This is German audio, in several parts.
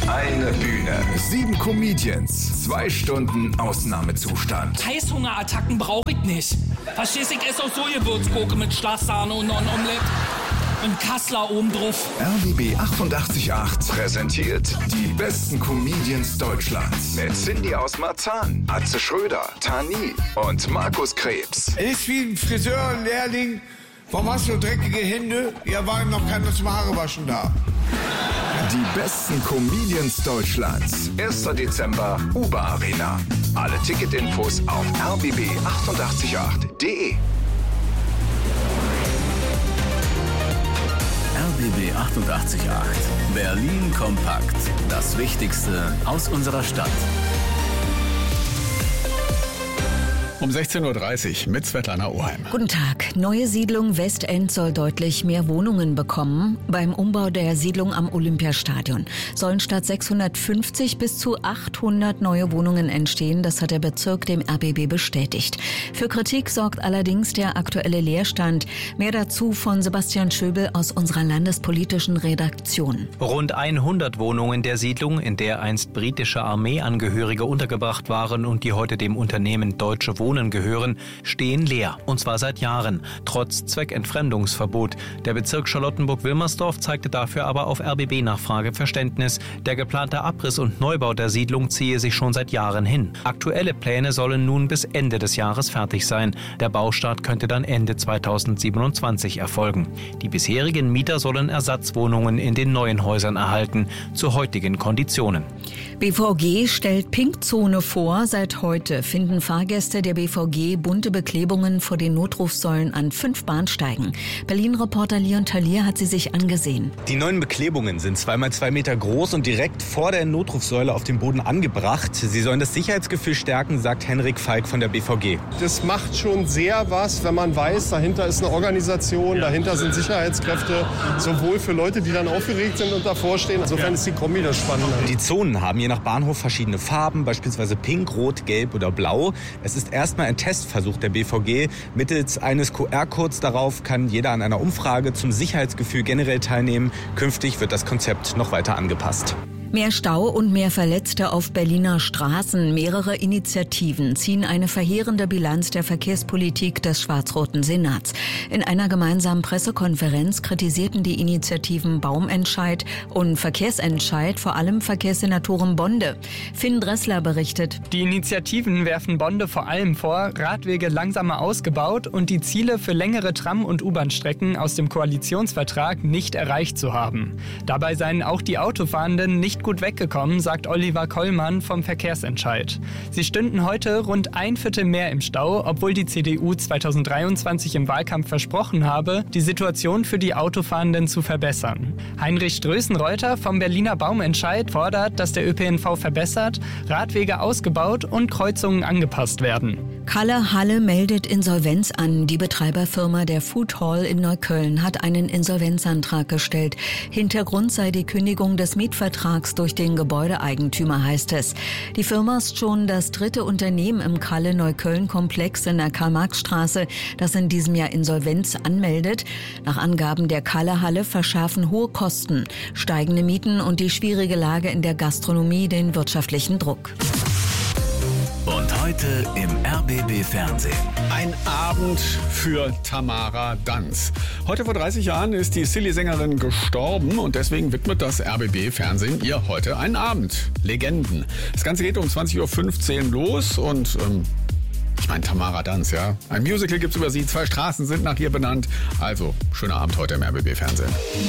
Eine Bühne, 7 Comedians, 2 Stunden Ausnahmezustand. Heißhungerattacken brauche ich nicht. Verstehst du, ich esse auch so Gewürzgurke mit Schlagsahne und noch ein Omelett. Und Kassler oben drauf. RBB 88.8 präsentiert die besten Comedians Deutschlands. Mit Cindy aus Marzahn, Atze Schröder, Tani und Markus Krebs. Ist wie ein Friseurlehrling. Warum hast du dreckige Hände? Ja, war noch keiner zum Haarewaschen da. Die besten Comedians Deutschlands. 1. Dezember, Uber Arena. Alle Ticketinfos auf rbb888.de. RBB 88.8. Berlin kompakt. Das Wichtigste aus unserer Stadt. Um 16.30 Uhr mit Svetlana Oheim. Guten Tag. Neue Siedlung Westend soll deutlich mehr Wohnungen bekommen. Beim Umbau der Siedlung am Olympiastadion sollen statt 650 bis zu 800 neue Wohnungen entstehen. Das hat der Bezirk dem RBB bestätigt. Für Kritik sorgt allerdings der aktuelle Leerstand. Mehr dazu von Sebastian Schöbel aus unserer landespolitischen Redaktion. Rund 100 Wohnungen der Siedlung, in der einst britische Armeeangehörige untergebracht waren und die heute dem Unternehmen Deutsche Wohnen gehören, stehen leer. Und zwar seit Jahren, trotz Zweckentfremdungsverbot. Der Bezirk Charlottenburg-Wilmersdorf zeigte dafür aber auf RBB-Nachfrage Verständnis. Der geplante Abriss und Neubau der Siedlung ziehe sich schon seit Jahren hin. Aktuelle Pläne sollen nun bis Ende des Jahres fertig sein. Der Baustart könnte dann Ende 2027 erfolgen. Die bisherigen Mieter sollen Ersatzwohnungen in den neuen Häusern erhalten, zu heutigen Konditionen. BVG stellt Pinkzone vor. Seit heute finden Fahrgäste der BVG bunte Beklebungen vor den Notrufsäulen an 5 Bahnsteigen. Berlin-Reporter Leon Talier hat sie sich angesehen. Die neuen Beklebungen sind 2x2 Meter groß und direkt vor der Notrufsäule auf dem Boden angebracht. Sie sollen das Sicherheitsgefühl stärken, sagt Henrik Falk von der BVG. Das macht schon sehr was, wenn man weiß, dahinter ist eine Organisation, dahinter sind Sicherheitskräfte, sowohl für Leute, die dann aufgeregt sind und davor stehen. Insofern ist die Kombi das Spannende. Die Zonen haben je nach Bahnhof verschiedene Farben, beispielsweise pink, rot, gelb oder blau. Es ist erstmal ein Testversuch der BVG. Mittels eines QR-Codes darauf kann jeder an einer Umfrage zum Sicherheitsgefühl generell teilnehmen. Künftig wird das Konzept noch weiter angepasst. Mehr Stau und mehr Verletzte auf Berliner Straßen. Mehrere Initiativen ziehen eine verheerende Bilanz der Verkehrspolitik des schwarz-roten Senats. In einer gemeinsamen Pressekonferenz kritisierten die Initiativen Baumentscheid und Verkehrsentscheid vor allem Verkehrssenatorin Bonde. Finn Dressler berichtet. Die Initiativen werfen Bonde vor allem vor, Radwege langsamer ausgebaut und die Ziele für längere Tram- und U-Bahn-Strecken aus dem Koalitionsvertrag nicht erreicht zu haben. Dabei seien auch die Autofahrenden nicht gut weggekommen, sagt Oliver Kollmann vom Verkehrsentscheid. Sie stünden heute rund 1/4 mehr im Stau, obwohl die CDU 2023 im Wahlkampf versprochen habe, die Situation für die Autofahrenden zu verbessern. Heinrich Strößen-Reuter vom Berliner Baumentscheid fordert, dass der ÖPNV verbessert, Radwege ausgebaut und Kreuzungen angepasst werden. Kalle Halle meldet Insolvenz an. Die Betreiberfirma der Food Hall in Neukölln hat einen Insolvenzantrag gestellt. Hintergrund sei die Kündigung des Mietvertrags durch den Gebäudeeigentümer, heißt es. Die Firma ist schon das 3. Unternehmen im Kalle-Neukölln-Komplex in der Karl-Marx-Straße, das in diesem Jahr Insolvenz anmeldet. Nach Angaben der Kalle-Halle verschärfen hohe Kosten, steigende Mieten und die schwierige Lage in der Gastronomie den wirtschaftlichen Druck. Und heute im RBB-Fernsehen. Ein Abend für Tamara Danz. Heute vor 30 Jahren ist die Silly-Sängerin gestorben und deswegen widmet das RBB-Fernsehen ihr heute einen Abend. Legenden. Das Ganze geht um 20.15 Uhr los und ich meine Tamara Danz, ja. Ein Musical gibt's über sie, 2 Straßen sind nach ihr benannt. Also, schöner Abend heute im RBB-Fernsehen.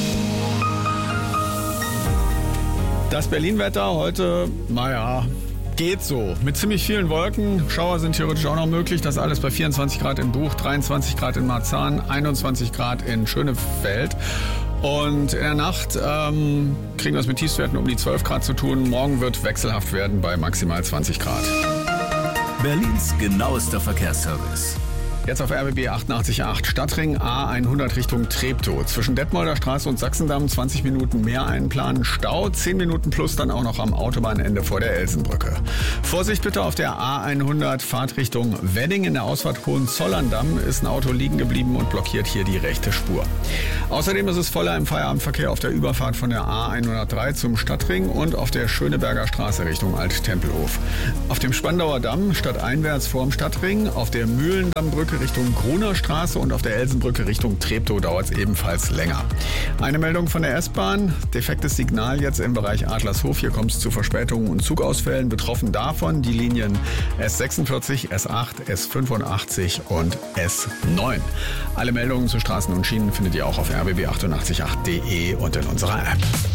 Das Berlin-Wetter heute, naja, geht so. Mit ziemlich vielen Wolken. Schauer sind theoretisch auch noch möglich. Das alles bei 24 Grad in Buch, 23 Grad in Marzahn, 21 Grad in Schönefeld. Und in der Nacht kriegen wir es mit Tiefstwerten um die 12 Grad zu tun. Morgen wird wechselhaft werden bei maximal 20 Grad. Berlins genauester Verkehrsservice. Jetzt auf RBB 88.8 Stadtring A100 Richtung Treptow. Zwischen Detmolder Straße und Sachsendamm 20 Minuten mehr einplanen. Stau, 10 Minuten plus dann auch noch am Autobahnende vor der Elsenbrücke. Vorsicht bitte auf der A100 Fahrtrichtung Wedding. In der Ausfahrt Hohenzollern-Damm ist ein Auto liegen geblieben und blockiert hier die rechte Spur. Außerdem ist es voller im Feierabendverkehr auf der Überfahrt von der A103 zum Stadtring und auf der Schöneberger Straße Richtung Alt-Tempelhof. Auf dem Spandauer Damm stadteinwärts vorm Stadtring, auf der Mühlendammbrücke Richtung Gruner Straße und auf der Elsenbrücke Richtung Treptow dauert es ebenfalls länger. Eine Meldung von der S-Bahn. Defektes Signal jetzt im Bereich Adlershof. Hier kommt es zu Verspätungen und Zugausfällen. Betroffen davon die Linien S46, S8, S85 und S9. Alle Meldungen zu Straßen und Schienen findet ihr auch auf rbb888.de und in unserer App.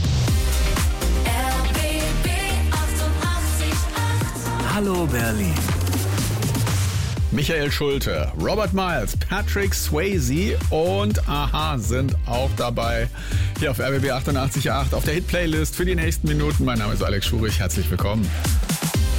RBB 88.8. Hallo Berlin. Michael Schulte, Robert Miles, Patrick Swayze und Aha sind auch dabei hier auf RBB 88.8 auf der Hit-Playlist für die nächsten Minuten. Mein Name ist Alex Schurich, herzlich willkommen.